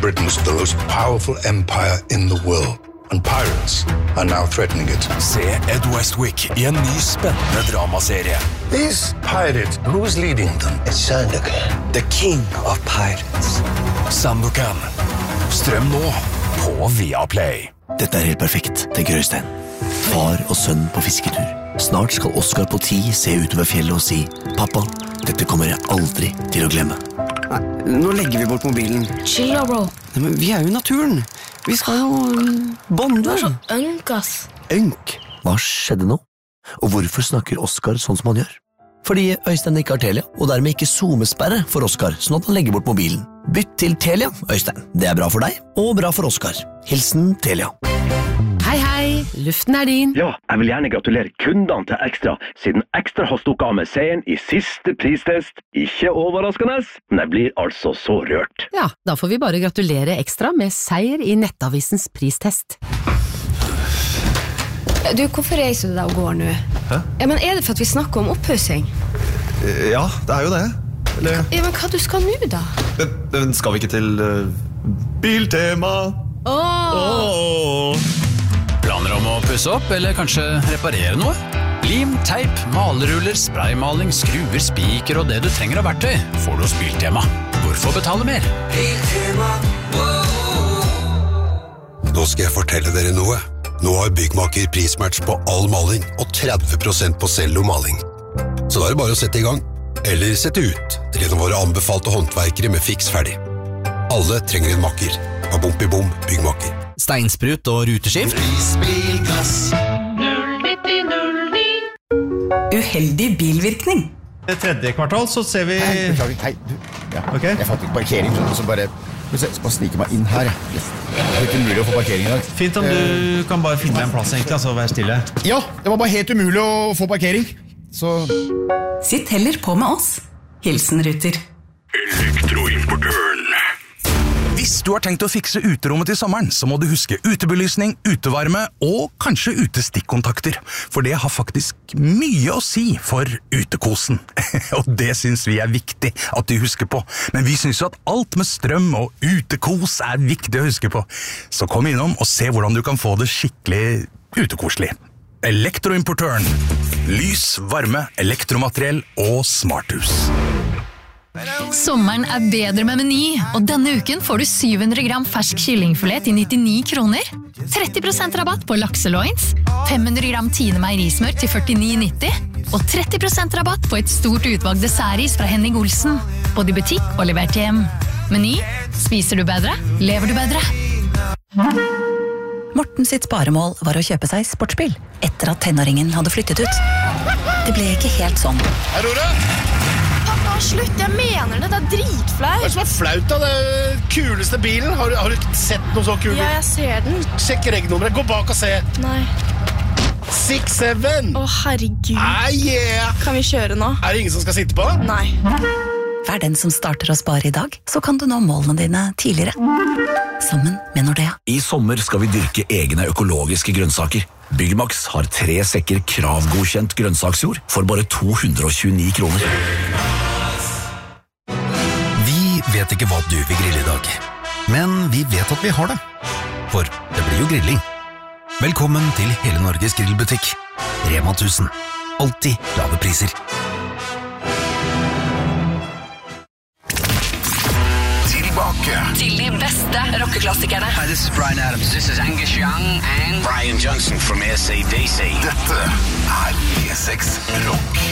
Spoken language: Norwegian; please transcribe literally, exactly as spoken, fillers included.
Britain's the most powerful empire in the world. And pirates are now threatening it. Se Ed Westwick I en ny spennende dramaserie. These pirates, who's leading them? It's Sandokan, the king of pirates. Sandokan. Strøm nå på Viaplay. Dette er helt perfekt, tenker Øystein. Far og sønn på fisketur. Snart skal Oscar på ti se utover fjellet og si «Pappa, dette kommer jeg aldri til å glemme». Nei, nå legger vi bort mobilen. Chill da, bro. Nei, men vi er jo I naturen. Vi skal jo bonde. Du er så ønk, ass. Ønk? Hva skjedde nå? Og hvorfor snakker Oscar sånn som han gjør? Fordi Øystein ikke har Telia, og dermed ikke zoomesperre for Oscar, sånn at han legger bort mobilen. Bytt til Telia, Øystein. Det er bra for deg, og bra for Oscar. Hilsen Telia. Hei, hei. Luften er din. Ja, jeg vil gjerne gratulere kundene til Ekstra, siden Ekstra har stukket av med seieren I siste pristest. Ikke overraskende, men jeg blir altså så rørt. Ja, da får vi bare gratulere Ekstra med seier I Nettavisens pristest. Du, hvorfor reiser du deg og går nå? Hæ? Ja, men er det for at vi snakker om oppussing? Ja, det er jo det. Eller... Ja, men hva du skal nå da? Men, men skal vi ikke til uh, Biltema? Åh! Åh! Planer om å pusse opp, eller kanskje reparere noe? Lim, teip, maleruller, spraymaling, skruer, spiker og det du trenger av verktøy får du hos Biltema. Hvorfor betale mer? Biltema, Nå skal jeg fortelle dere noe. Nå har Byggmaker prismatch på all maling og tretti prosent på cellomaling. Så da er det bare å sette I gang, eller sette ut til en av våre anbefalte håndverkere med fiks ferdig. Alle trenger en makker. Bom I bom, Byggmaker. Steinsprut og ruteskift. Prisbilgass. null nitti null ni. Uheldig bilvirkning. I tredje kvartal så ser vi... Hei, beklager, hei, du. Ja, okay. Jeg fant ikke parkering, så bare... Jeg skal snike meg inn her. Det er helt umulig å få parkering I dag. Fint om du kan bare finne en plass egentlig, altså vær stille. Ja, det var bare helt umulig å få parkering. Så... Sitt heller på med oss. Hilsen Ruter. Elektroimportøren. Hvis du har tenkt å fikse uterommet til sommeren, så må du huske utebelysning, utevarme og kanskje utestikkontakter. For det har faktisk mye å si for utekosen. Og det synes vi er viktig at du husker på. Men vi synes jo at alt med strøm og utekos er viktig å huske på. Så kom innom og se hvordan du kan få det skikkelig utekoselig. Elektroimportøren. Lys, varme, elektromateriell og smarthus. Sommeren er bedre med Meny, og denne uken får du syv hundre gram fersk kyllingfilet til nittini kroner, tretti prosent rabatt på lakseloins, fem hundre gram Tine meierismør til førtini nitti, og tretti prosent rabatt på et stort utvalg dessertis fra Henning Olsen, både I butikk og levert hjem. Meny, spiser du bedre, lever du bedre. Morten sitt sparemål var å kjøpe seg sportsbil, etter at tenåringen hadde flyttet ut. Det ble ikke helt sånn. Aurora! Slutt, jeg mener det, det er dritflaut. Hva er det som er flaut av det kuleste bilen? Har du, har du ikke sett noe så kult? Ja, jeg ser den. Sjekk regnummeret, gå bak og se. Nei. seks syv. Å, herregud. Ah, yeah. Kan vi kjøre nå? Er det ingen som skal sitte på? Nei. Vær den som starter å spare I dag, så kan du nå målene dine tidligere. Sammen med Nordea. I sommer skal vi dyrke egne økologiske grønnsaker. Byggmax har tre sekker kravgodkjent grønnsaksjord for bare to hundre og tjueni kroner. Vi vet ikke hva du vil grille I dag, men vi vet at vi har det. For det blir jo grilling. Velkommen til Hele Norges grillbutikk. Rema tusen. Alltid lave priser. Tilbake Til de beste rockeklassikerne. Hi, this is Bryan Adams. This is Angus Young and Brian Johnson from A C D C. Dette er P seks Rock.